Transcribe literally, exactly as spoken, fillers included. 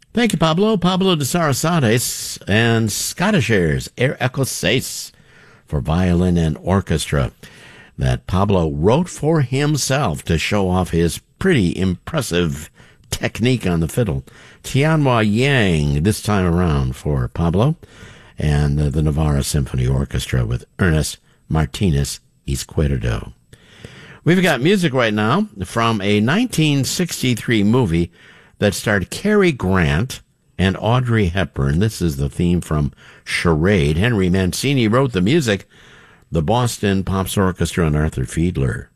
Thank you, Pablo. Pablo de Sarasate and Scottish airs, Air Écossaise, for violin and orchestra, that Pablo wrote for himself to show off his pretty impressive technique on the fiddle. Tianhua Yang this time around for Pablo, and uh, the Navarra Symphony Orchestra with Ernest Martinez Izquierdo. We've got music right now from a nineteen sixty-three movie that starred Cary Grant and Audrey Hepburn. This is the theme from Charade. Henry Mancini wrote the music. The Boston Pops Orchestra and Arthur Fiedler.